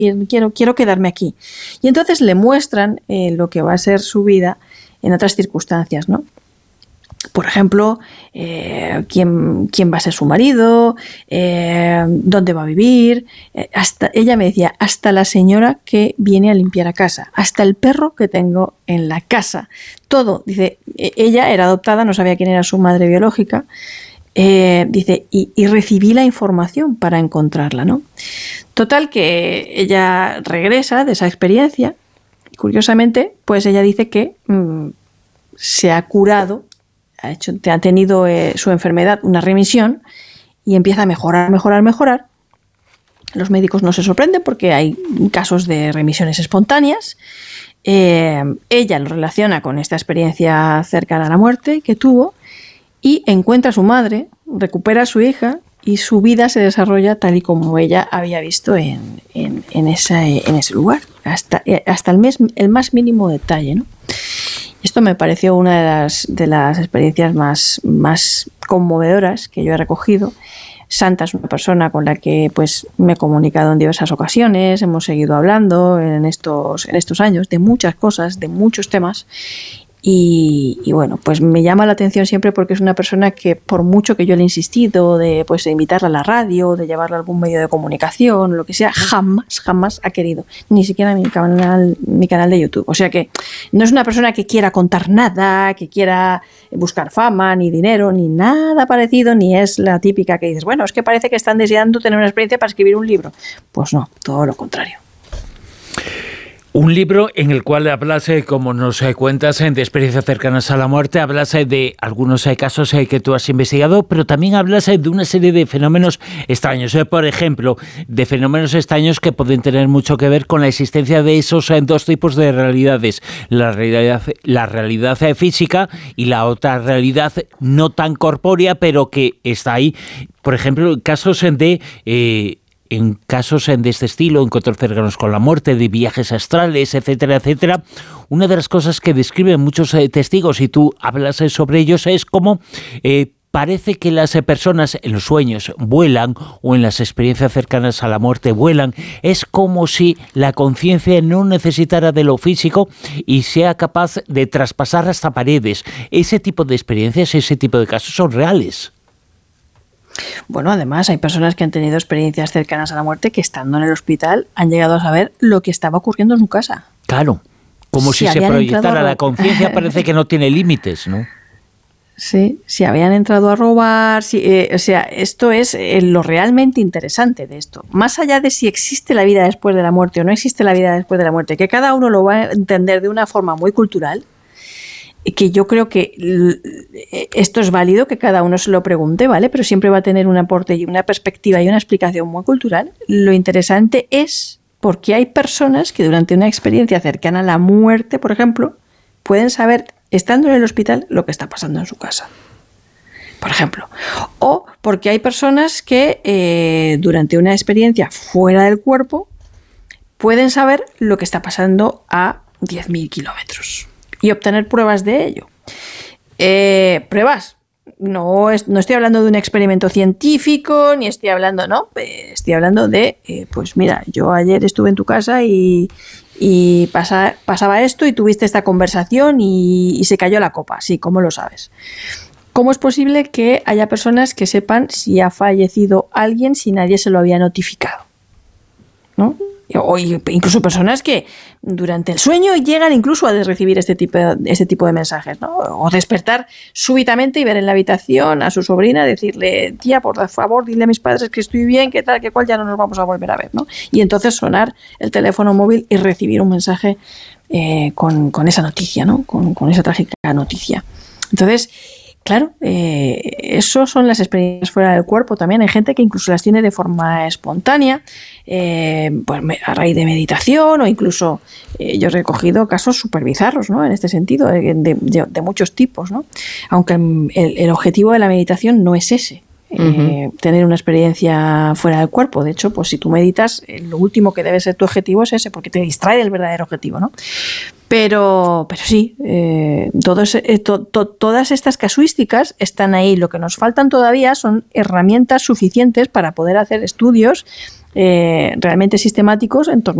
quiero quedarme aquí. Y entonces le muestran lo que va a ser su vida en otras circunstancias, ¿no? Por ejemplo, quién va a ser su marido, dónde va a vivir. Ella me decía, hasta la señora que viene a limpiar a casa, hasta el perro que tengo en la casa. Todo, dice, ella era adoptada, no sabía quién era su madre biológica. Dice, y recibí la información para encontrarla, ¿no? Total, que ella regresa de esa experiencia. Curiosamente, pues ella dice que se ha curado, ha tenido su enfermedad una remisión y empieza a mejorar. Los médicos no se sorprenden porque hay casos de remisiones espontáneas. Ella lo relaciona con esta experiencia cercana a la muerte que tuvo y encuentra a su madre, recupera a su hija y su vida se desarrolla tal y como ella había visto en ese lugar, hasta el más mínimo detalle, ¿no? Esto me pareció una de las experiencias más conmovedoras que yo he recogido. Santa es una persona con la que pues me he comunicado en diversas ocasiones, hemos seguido hablando en estos años de muchas cosas, de muchos temas. Y bueno, pues me llama la atención siempre porque es una persona que, por mucho que yo le he insistido de invitarla a la radio, de llevarla a algún medio de comunicación, lo que sea, jamás ha querido, ni siquiera mi canal de YouTube. O sea que no es una persona que quiera contar nada, que quiera buscar fama, ni dinero, ni nada parecido, ni es la típica que dices, bueno, es que parece que están deseando tener una experiencia para escribir un libro. Pues no, todo lo contrario. Un libro en el cual hablas, como nos cuentas, de experiencias cercanas a la muerte, hablas de algunos casos que tú has investigado, pero también hablas de una serie de fenómenos extraños. Por ejemplo, de fenómenos extraños que pueden tener mucho que ver con la existencia de esos dos tipos de realidades. La realidad física y la otra realidad no tan corpórea, pero que está ahí. Por ejemplo, casos de este estilo, encuentros cercanos con la muerte, de viajes astrales, etcétera, etcétera. Una de las cosas que describen muchos testigos, y tú hablas sobre ellos, es cómo parece que las personas en los sueños vuelan, o en las experiencias cercanas a la muerte vuelan. Es como si la conciencia no necesitara de lo físico y sea capaz de traspasar hasta paredes. Ese tipo de experiencias, ese tipo de casos son reales. Bueno, además hay personas que han tenido experiencias cercanas a la muerte que, estando en el hospital, han llegado a saber lo que estaba ocurriendo en su casa. Claro, como si se proyectara la conciencia, parece que no tiene límites, ¿no? Sí, si habían entrado a robar, esto es lo realmente interesante de esto. Más allá de si existe la vida después de la muerte o no existe la vida después de la muerte, que cada uno lo va a entender de una forma muy cultural, que yo creo que esto es válido, que cada uno se lo pregunte, ¿vale? Pero siempre va a tener un aporte y una perspectiva y una explicación muy cultural. Lo interesante es porque hay personas que durante una experiencia cercana a la muerte, por ejemplo, pueden saber, estando en el hospital, lo que está pasando en su casa, por ejemplo. O porque hay personas que durante una experiencia fuera del cuerpo pueden saber lo que está pasando a 10.000 kilómetros. Y obtener pruebas de ello. Pruebas. No estoy hablando de un experimento científico, ni estoy hablando, estoy hablando de, pues mira, yo ayer estuve en tu casa y pasaba esto y tuviste esta conversación y se cayó la copa. Sí, ¿cómo lo sabes? ¿Cómo es posible que haya personas que sepan si ha fallecido alguien si nadie se lo había notificado? ¿No? O incluso personas que durante el sueño llegan incluso a recibir este tipo de mensajes, ¿no? O despertar súbitamente y ver en la habitación a su sobrina, decirle, tía, por favor, dile a mis padres que estoy bien, que tal, que cual, ya no nos vamos a volver a ver, ¿no? Y entonces sonar el teléfono móvil y recibir un mensaje con esa noticia, ¿no? Con esa trágica noticia. Entonces, claro, eso son las experiencias fuera del cuerpo también. Hay gente que incluso las tiene de forma espontánea, pues a raíz de meditación, o incluso yo he recogido casos súper bizarros, ¿no? En este sentido, de muchos tipos, ¿no? Aunque el objetivo de la meditación no es ese. Tener una experiencia fuera del cuerpo. De hecho, pues si tú meditas, lo último que debe ser tu objetivo es ese, porque te distrae del verdadero objetivo, ¿no? Pero sí, todas estas casuísticas están ahí. Lo que nos faltan todavía son herramientas suficientes para poder hacer estudios realmente sistemáticos en torno